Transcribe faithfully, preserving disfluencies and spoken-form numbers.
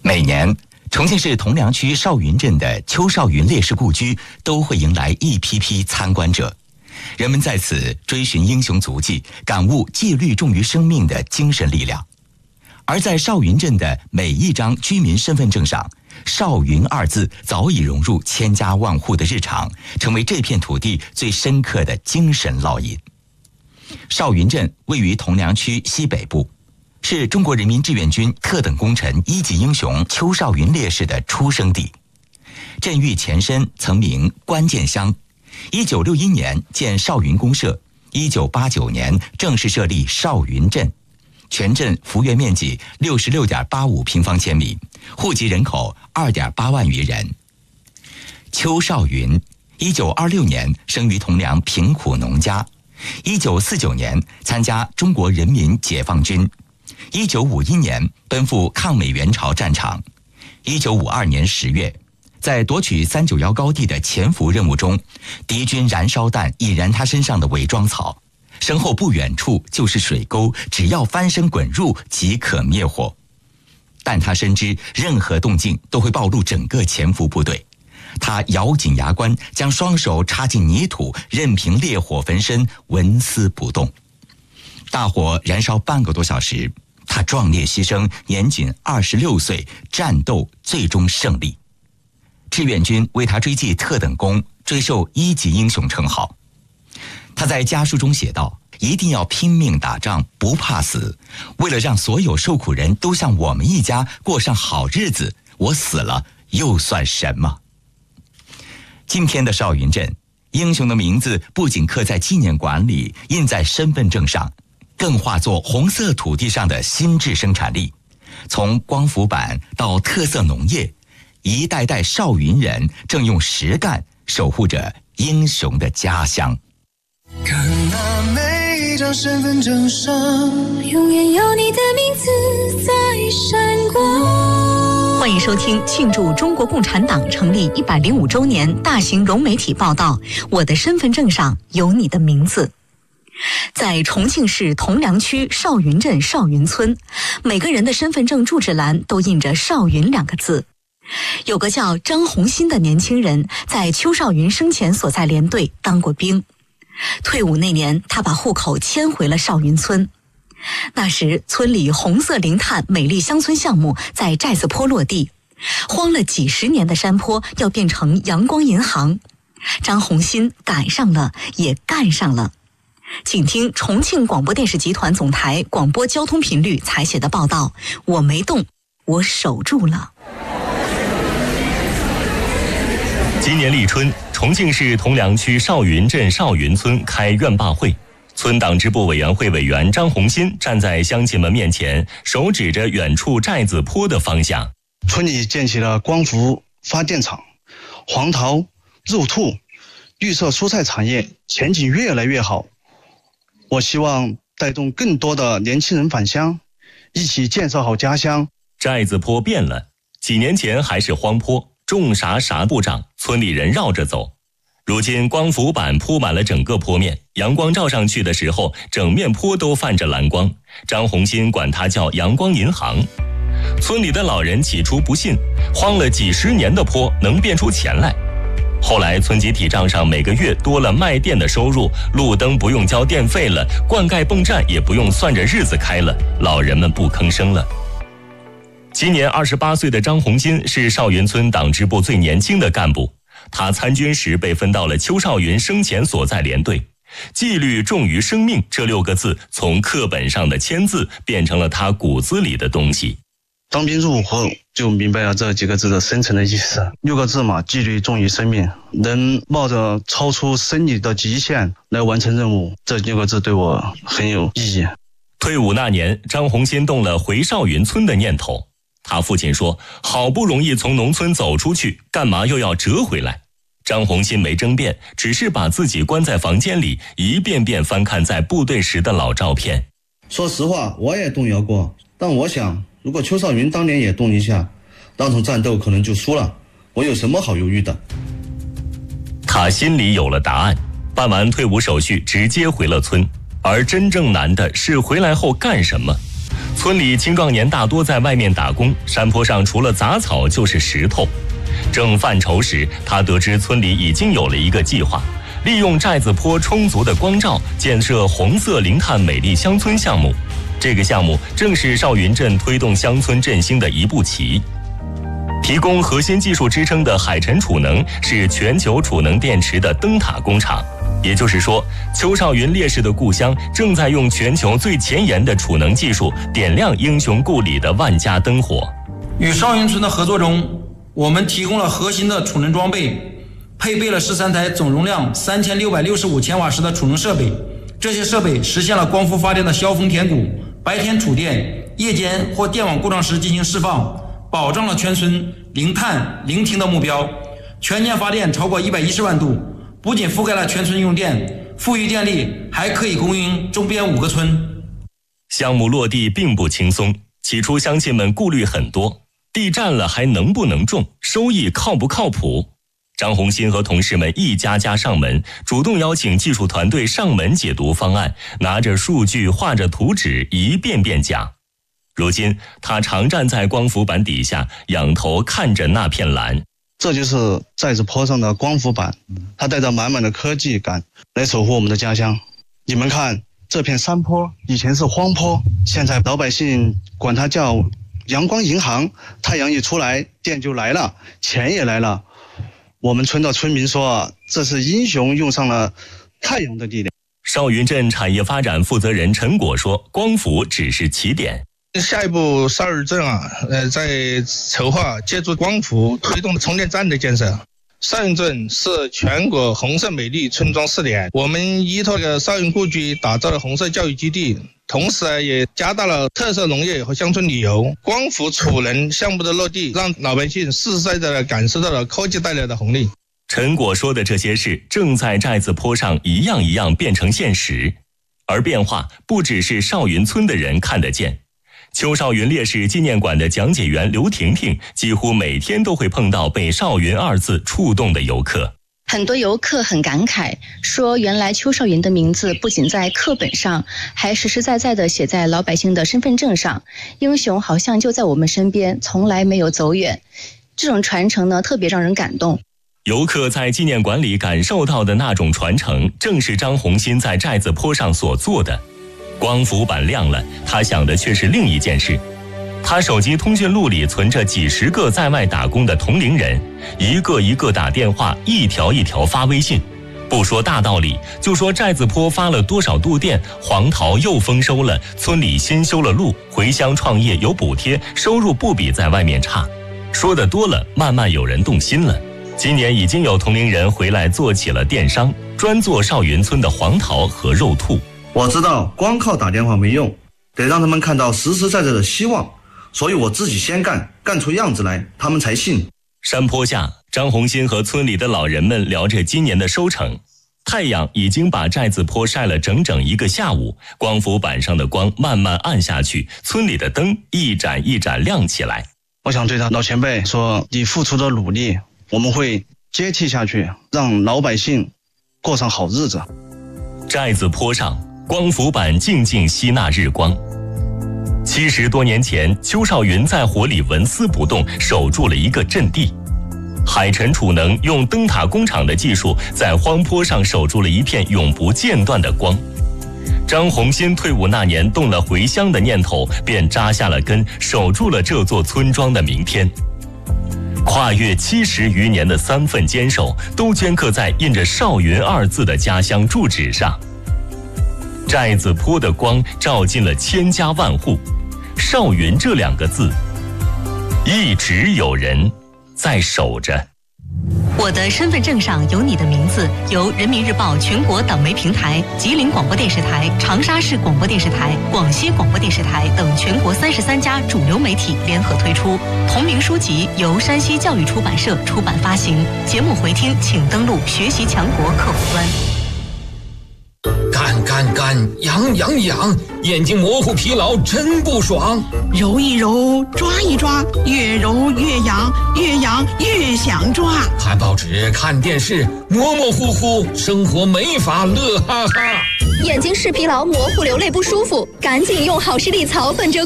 每年，重庆市铜梁区少云镇的邱少云烈士故居都会迎来一批批参观者，人们在此追寻英雄足迹，感悟纪律重于生命的精神力量。而在少云镇的每一张居民身份证上，少云二字早已融入千家万户的日常，成为这片土地最深刻的精神烙印。少云镇位于铜梁区西北部，是中国人民志愿军特等功臣一级英雄邱少云烈士的出生地。镇域前身曾名关键乡，一九六一年建少云公社，一九八九年正式设立少云镇。全镇幅员面积六十六点八五平方千米，户籍人口二点八万余人。邱少云，一九二六年生于铜梁贫苦农家，一九四九年参加中国人民解放军，一九五一年奔赴抗美援朝战场，一九五二年十月，在夺取三九幺高地的潜伏任务中，敌军燃烧弹引燃他身上的伪装草。身后不远处就是水沟，只要翻身滚入即可灭火。但他深知任何动静都会暴露整个潜伏部队，他咬紧牙关，将双手插进泥土，任凭烈火焚身，纹丝不动。大火燃烧半个多小时，他壮烈牺牲，年仅二十六岁，战斗最终胜利。志愿军为他追记特等功，追授一级英雄称号。他在家书中写道：一定要拼命打仗，不怕死，为了让所有受苦人都像我们一家过上好日子，我死了又算什么？今天的少云镇，英雄的名字不仅刻在纪念馆里，印在身份证上，更化作红色土地上的心智生产力。从光伏板到特色农业，一代代少云人正用实干守护着英雄的家乡。 看那每张身份证上，永远有你的名字在闪光。 欢迎收听庆祝中国共产党成立一百零五周年大型融媒体报道《我的身份证上有你的名字》。在重庆市铜梁区少云镇少云村，每个人的身份证住址栏都印着少云两个字。有个叫张红新的年轻人，在邱少云生前所在连队当过兵。退伍那年，他把户口迁回了少云村。那时，村里红色零碳美丽乡村项目在寨子坡落地，荒了几十年的山坡要变成阳光银行。张红新赶上了，也干上了。请听重庆广播电视集团总台广播交通频率采写的报道：我没动，我守住了。 今年立春，重庆市铜梁区少云镇少云村开院坝会，村党支部委员会委员张红新站在乡亲们面前，手指着远处寨子坡的方向。 村里建起了光伏发电厂，黄桃、肉兔、绿色蔬菜产业前景越来越好。我希望带动更多的年轻人返乡，一起建设好家乡。 寨子坡变了，几年前还是荒坡，种啥啥不长，村里人绕着走。如今光伏板铺满了整个坡面，阳光照上去的时候，整面坡都泛着蓝光。张红新管它叫阳光银行。村里的老人起初不信，荒了几十年的坡能变出钱来。后来村集体账上每个月多了卖电的收入，路灯不用交电费了，灌溉泵站也不用算着日子开了，老人们不吭声了。今年二十八岁的张红新是少云村党支部最年轻的干部，他参军时被分到了邱少云生前所在连队。纪律重于生命这六个字从课本上的签字变成了他骨子里的东西。 当兵入伍后就明白了这几个字的深层的意思。六个字嘛，纪律重于生命，能冒着超出生理的极限来完成任务，这六个字对我很有意义。 退伍那年，张红新动了回少云村的念头。他父亲说，好不容易从农村走出去，干嘛又要折回来？张红新没争辩，只是把自己关在房间里，一遍遍翻看在部队时的老照片。 说实话，我也动摇过，但我想如果邱少云当年也动一下，当场战斗可能就输了，我有什么好犹豫的？ 他心里有了答案，办完退伍手续直接回了村。而真正难的是回来后干什么。村村里青壮年大多在外面打工，山坡上除了杂草就是石头。正犯愁时，他得知村里已经有了一个计划，利用寨子坡充足的光照，建设红色零碳美丽乡村项目。这个项目正是邵云镇推动乡村振兴的一步棋。提供核心技术支撑的海辰储能是全球储能电池的灯塔工厂，也就是说，邱少云烈士的故乡正在用全球最前沿的储能技术点亮英雄故里的万家灯火。 与邵云村的合作中，我们提供了核心的储能装备，配备了十三台总容量三千六百六十五千瓦时的储能设备。这些设备实现了光伏发电的削峰填谷，白天储电，夜间或电网故障时进行释放，保障了全村零碳零停的目标。全年发电超过一百一十万度，不仅覆盖了全村用电，富裕电力还可以供应周边五个村。 项目落地并不轻松，起初乡亲们顾虑很多，地占了还能不能种，收益靠不靠谱。张红新和同事们一家家上门，主动邀请技术团队上门解读方案，拿着数据画着图纸一遍遍讲。如今他常站在光伏板底下，仰头看着那片蓝。 这就是寨子坡上的光伏板，它带着满满的科技感来守护我们的家乡。你们看，这片山坡以前是荒坡，现在老百姓管它叫阳光银行，太阳一出来，电就来了，钱也来了。我们村的村民说，这是英雄用上了太阳的力量。 邵云镇产业发展负责人陈果说，光伏只是起点。 下一步，邵云镇啊，呃，在筹划借助光伏推动充电站的建设。邵云镇是全国红色美丽村庄试点，我们依托着邵云故居打造了红色教育基地，同时也加大了特色农业和乡村旅游。光伏储能项目的落地，让老百姓实实在在地感受到了科技带来的红利。 陈果说的这些事，正在寨子坡上一样一样变成现实，而变化不只是邵云村的人看得见。邱少云烈士纪念馆的讲解员刘婷婷几乎每天都会碰到被少云二字触动的游客。 很多游客很感慨，说原来邱少云的名字不仅在课本上，还实实在在地写在老百姓的身份证上。英雄好像就在我们身边，从来没有走远。这种传承呢，特别让人感动。 游客在纪念馆里感受到的那种传承，正是张红新在寨子坡上所做的。光伏板亮了，他想的却是另一件事。他手机通讯录里存着几十个在外打工的同龄人，一个一个打电话，一条一条发微信。不说大道理，就说寨子坡发了多少度电，黄桃又丰收了，村里新修了路，回乡创业有补贴，收入不比在外面差。说的多了，慢慢有人动心了。今年已经有同龄人回来做起了电商，专做邵云村的黄桃和肉兔。 我知道光靠打电话没用，得让他们看到实实在在的希望，所以我自己先干，干出样子来，他们才信。 山坡下，张红新和村里的老人们聊着今年的收成。太阳已经把寨子坡晒了整整一个下午，光伏板上的光慢慢暗下去，村里的灯一盏一盏亮起来。 我想对他老前辈说，你付出的努力，我们会接替下去，让老百姓过上好日子。 寨子坡上，光伏板静静吸纳日光。七十多年前，邱少云在火里纹丝不动，守住了一个阵地。海辰储能用灯塔工厂的技术，在荒坡上守住了一片永不间断的光。张红新退伍那年动了回乡的念头，便扎下了根，守住了这座村庄的明天。跨越七十余年的三份坚守，都镌刻在印着少云二字的家乡住址上。寨子坡的光照进了千家万户，少云这两个字，一直有人在守着。 我的身份证上有你的名字，由人民日报全国党媒平台、吉林广播电视台、长沙市广播电视台、广西广播电视台等全国三十三家主流媒体联合推出。同名书籍由山西教育出版社出版发行。节目回听请登录学习强国客户端。 干干干，痒痒痒，眼睛模糊疲劳真不爽。 揉一揉，抓一抓，越揉越痒，越痒越想抓。 看报纸，看电视，模模糊糊，生活没法乐哈哈。 眼睛视疲劳，模糊流泪不舒服，赶紧用好视力草本折。